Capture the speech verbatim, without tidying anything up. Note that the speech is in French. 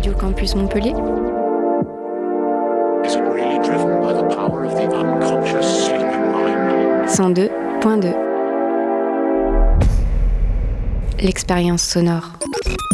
Radio Campus Montpellier. cent deux point deux. L'expérience sonore.